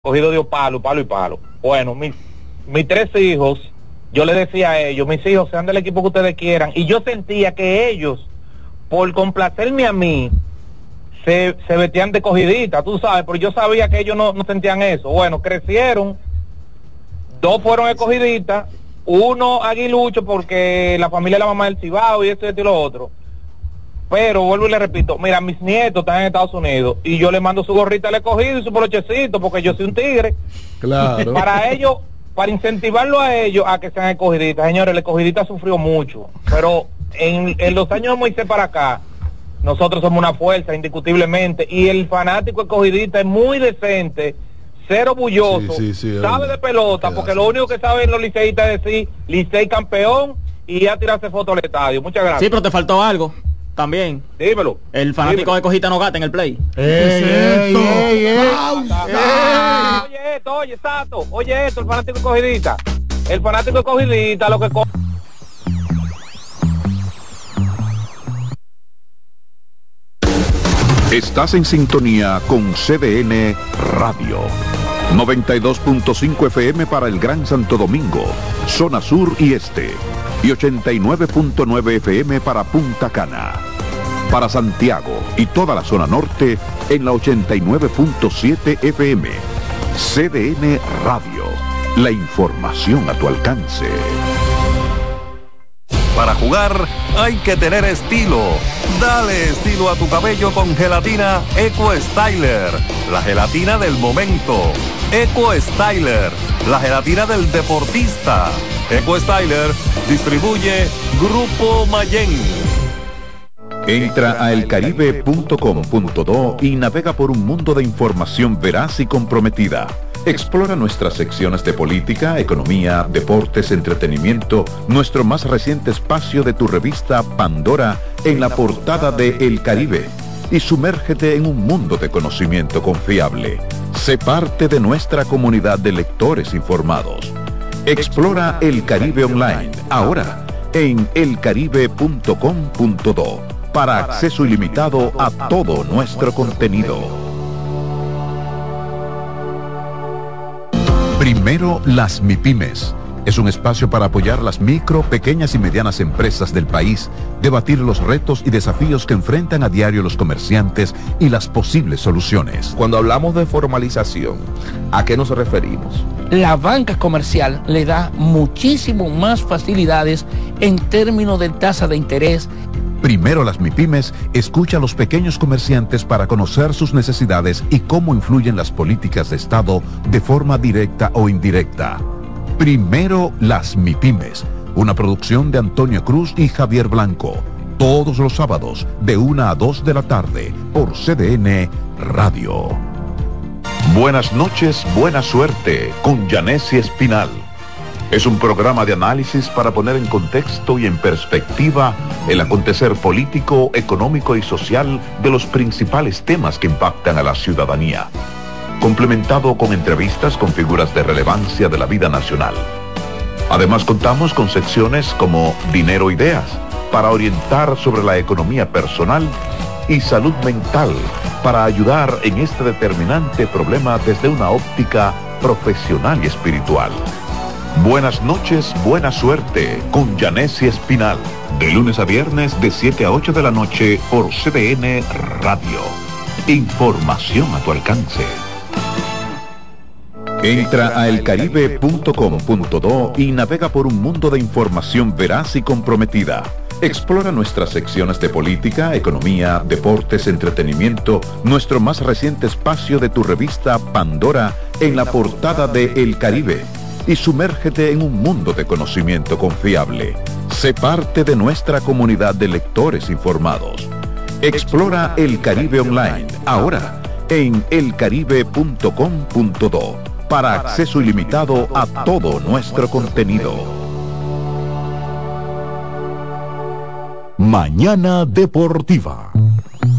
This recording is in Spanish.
cogido dio palo, palo y palo. Bueno, mis tres hijos, yo les decía a ellos, mis hijos, sean del equipo que ustedes quieran, y yo sentía que ellos, por complacerme a mí, se vestían de cogidita, tú sabes, pero yo sabía que ellos no sentían eso. Bueno, crecieron, dos fueron escogiditas, uno aguilucho porque la familia de la mamá del Cibao y esto y lo otro. Pero vuelvo y le repito, mira, mis nietos están en Estados Unidos y yo le mando su gorrita al escogido y su polochecito porque yo soy un tigre. Claro. Para ellos, para incentivarlo a ellos a que sean escogiditas. Señores, el escogidita sufrió mucho, pero en los años de Moisés para acá, nosotros somos una fuerza indiscutiblemente, y el fanático escogidita es muy decente, cero bulloso, sabe de pelota, porque lo único que saben los liceístas es decir Licey campeón y a tirarse fotos al estadio. Muchas gracias. Sí, pero te faltó algo también. Dímelo. El fanático de Cojita no gata en el play. Oye, Sato, oye esto, el fanático de Cogidita. El fanático de Cogidita lo que Estás en sintonía con CDN Radio. 92.5 FM para el Gran Santo Domingo, zona sur y este. Y 89.9 FM para Punta Cana. Para Santiago y toda la zona norte en la 89.7 FM. CDN Radio. La información a tu alcance. Para jugar hay que tener estilo. Dale estilo a tu cabello con gelatina Eco Styler, la gelatina del momento. Eco Styler, la gelatina del deportista. Eco Styler distribuye Grupo Mayen. Entra a elcaribe.com.do y navega por un mundo de información veraz y comprometida. Explora nuestras secciones de política, economía, deportes, entretenimiento, nuestro más reciente espacio de tu revista Pandora en la portada de El Caribe, y sumérgete en un mundo de conocimiento confiable. Sé parte de nuestra comunidad de lectores informados. Explora El Caribe Online, ahora en elcaribe.com.do, para acceso ilimitado a todo nuestro contenido. Primero las MIPYMES. Es un espacio para apoyar las micro, pequeñas y medianas empresas del país, debatir los retos y desafíos que enfrentan a diario los comerciantes y las posibles soluciones. Cuando hablamos de formalización, ¿a qué nos referimos? La banca comercial le da muchísimo más facilidades en términos de tasa de interés. Primero las MIPYMES escucha a los pequeños comerciantes para conocer sus necesidades y cómo influyen las políticas de Estado de forma directa o indirecta. Primero las MIPYMES, una producción de Antonio Cruz y Javier Blanco. Todos los sábados de 1 a 2 de la tarde por CDN Radio. Buenas noches, buena suerte con Yanessi Espinal. Es un programa de análisis para poner en contexto y en perspectiva el acontecer político, económico y social de los principales temas que impactan a la ciudadanía, complementado con entrevistas con figuras de relevancia de la vida nacional. Además, contamos con secciones como Dinero Ideas, para orientar sobre la economía personal, y Salud Mental, para ayudar en este determinante problema desde una óptica profesional y espiritual. Buenas noches, buena suerte con Yanessi Espinal, de lunes a viernes de 7 a 8 de la noche por CDN Radio. Información a tu alcance. Entra a elcaribe.com.do y navega por un mundo de información veraz y comprometida. Explora nuestras secciones de política, economía, deportes, entretenimiento, nuestro más reciente espacio de tu revista Pandora en la portada de El Caribe, y sumérgete en un mundo de conocimiento confiable. Sé parte de nuestra comunidad de lectores informados. Explora El Caribe Online, ahora en elcaribe.com.do, para acceso ilimitado a todo nuestro contenido. Mañana Deportiva.